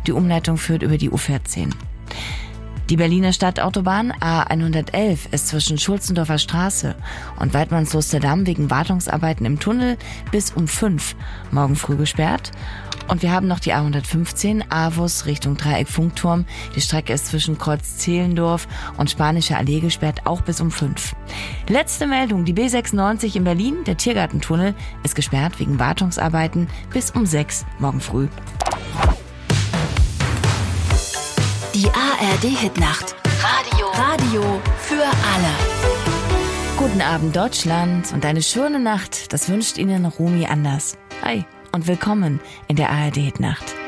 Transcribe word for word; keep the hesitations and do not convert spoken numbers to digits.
Die Umleitung führt über die U vierzehn. Die Berliner Stadtautobahn A hundertelf ist zwischen Schulzendorfer Straße und Waidmannslusterdamm wegen Wartungsarbeiten im Tunnel bis um fünf morgen früh gesperrt. Und wir haben noch die A hundertfünfzehn Avus Richtung Dreieck-Funkturm. Die Strecke ist zwischen Kreuz Zehlendorf und Spanische Allee gesperrt, auch bis um fünf. Letzte Meldung, die B sechsundneunzig in Berlin, der Tiergartentunnel, ist gesperrt wegen Wartungsarbeiten bis um sechs morgen früh. Die A R D-Hitnacht. Radio. Radio für alle. Guten Abend Deutschland und eine schöne Nacht, das wünscht Ihnen Romy Anders. Hi und willkommen in der A R D-Hitnacht.